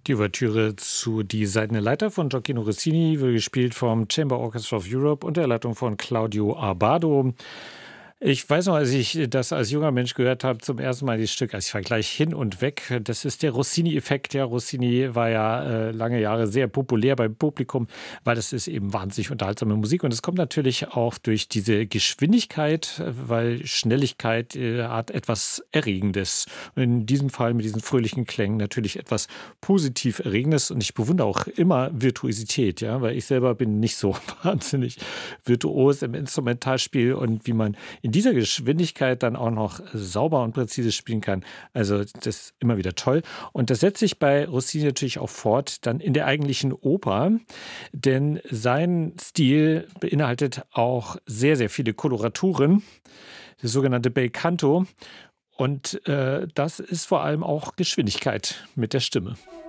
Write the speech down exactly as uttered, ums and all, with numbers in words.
Die Ouvertüre zu Die Seidene Leiter von Gioacchino Rossini wurde gespielt vom Chamber Orchestra of Europe unter der Leitung von Claudio Abbado. Ich weiß noch, als ich das als junger Mensch gehört habe, zum ersten Mal dieses Stück, also ich war gleich hin und weg. Das ist der Rossini-Effekt. Ja, Rossini war ja äh, lange Jahre sehr populär beim Publikum, weil das ist eben wahnsinnig unterhaltsame Musik. Und es kommt natürlich auch durch diese Geschwindigkeit, äh, weil Schnelligkeit äh, hat etwas Erregendes. Und in diesem Fall mit diesen fröhlichen Klängen natürlich etwas positiv Erregendes. Und ich bewundere auch immer Virtuosität, ja, weil ich selber bin nicht so wahnsinnig virtuos im Instrumentalspiel und wie man in dieser Geschwindigkeit dann auch noch sauber und präzise spielen kann. Also das ist immer wieder toll. Und das setzt sich bei Rossini natürlich auch fort, dann in der eigentlichen Oper, denn sein Stil beinhaltet auch sehr, sehr viele Koloraturen, das sogenannte Bel Canto. Und äh, das ist vor allem auch Geschwindigkeit mit der Stimme.